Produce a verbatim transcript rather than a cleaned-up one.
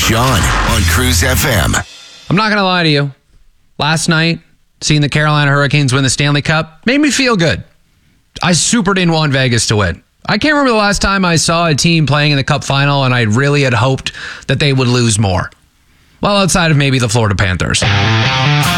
Sean on Cruise F M. I'm not going to lie to you. Last night, seeing the Carolina Hurricanes win the Stanley Cup made me feel good. I super didn't want Vegas to win. I can't remember the last time I saw a team playing in the Cup final and I really had hoped that they would lose more. Well, outside of maybe the Florida Panthers.